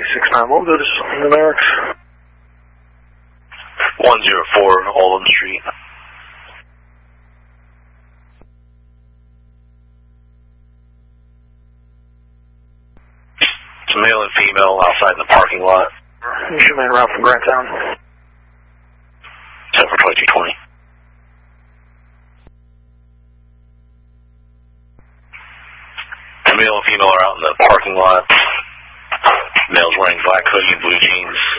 269, what was those numerics? 104 Oldham Street. It's a male and female outside in the parking lot. You should man around from Granttown. 7 for 2220. The male and female are out in the parking lot. Male's wearing black hoodie and blue jeans.